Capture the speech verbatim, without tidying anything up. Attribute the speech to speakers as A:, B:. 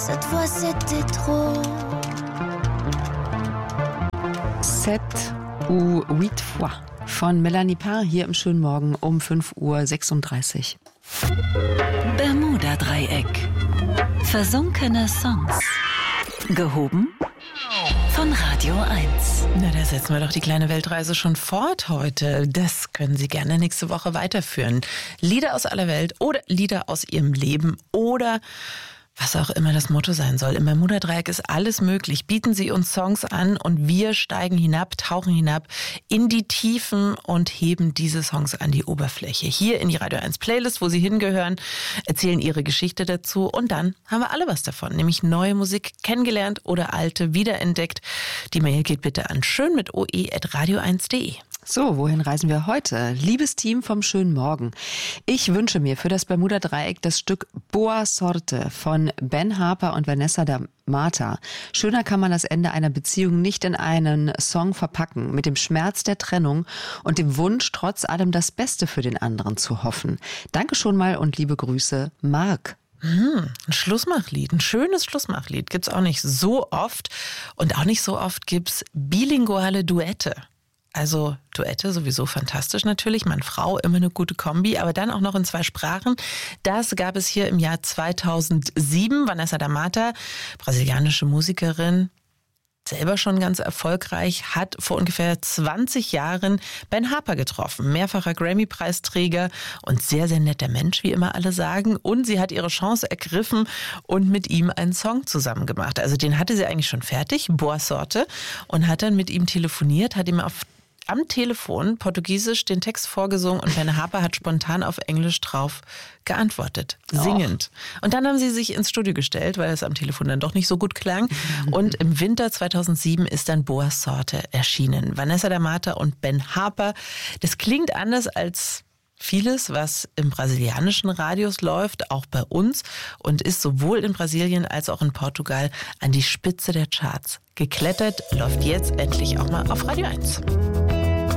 A: Cette fois c'était trop.
B: Sept ou huit fois von Melanie Paar hier im schönen Morgen um fünf Uhr sechsunddreißig.
C: Bermuda-Dreieck. Versunkene Songs. Gehoben von Radio eins.
D: Na, da setzen wir doch die kleine Weltreise schon fort heute. Das können Sie gerne nächste Woche weiterführen. Lieder aus aller Welt oder Lieder aus Ihrem Leben oder was auch immer das Motto sein soll. Im Bermuda-Dreieck ist alles möglich. Bieten Sie uns Songs an und wir steigen hinab, tauchen hinab in die Tiefen und heben diese Songs an die Oberfläche. Hier in die Radio eins Playlist, wo sie hingehören, erzählen ihre Geschichte dazu und dann haben wir alle was davon, nämlich neue Musik kennengelernt oder alte wiederentdeckt. Die Mail geht bitte an schön mit oe at radio eins punkt de.
B: So, wohin reisen wir heute? Liebes Team vom schönen Morgen. Ich wünsche mir für das Bermuda-Dreieck das Stück Boa Sorte von Ben Harper und Vanessa da Mata. Schöner kann man das Ende einer Beziehung nicht in einen Song verpacken, mit dem Schmerz der Trennung und dem Wunsch, trotz allem das Beste für den anderen zu hoffen. Danke schon mal und liebe Grüße, Marc.
D: Hm, ein Schlussmachlied, ein schönes Schlussmachlied gibt's auch nicht so oft und auch nicht so oft gibt's bilinguale Duette. Also Duette sowieso fantastisch natürlich, Mann, Frau, immer eine gute Kombi, aber dann auch noch in zwei Sprachen. Das gab es hier im Jahr zweitausendsieben. Vanessa da Mata, brasilianische Musikerin, selber schon ganz erfolgreich, hat vor ungefähr zwanzig Jahren Ben Harper getroffen. Mehrfacher Grammy-Preisträger und sehr, sehr netter Mensch, wie immer alle sagen. Und sie hat ihre Chance ergriffen und mit ihm einen Song zusammen gemacht. Also den hatte sie eigentlich schon fertig, Boa Sorte, und hat dann mit ihm telefoniert, hat ihm auf am Telefon portugiesisch den Text vorgesungen und Ben Harper hat spontan auf Englisch drauf geantwortet, singend. Och. Und dann haben sie sich ins Studio gestellt, weil es am Telefon dann doch nicht so gut klang. Und im Winter zweitausendsieben ist dann Boa Sorte erschienen. Vanessa da Mata und Ben Harper. Das klingt anders als vieles, was im brasilianischen Radios läuft, auch bei uns, und ist sowohl in Brasilien als auch in Portugal an die Spitze der Charts geklettert, läuft jetzt endlich auch mal auf Radio eins.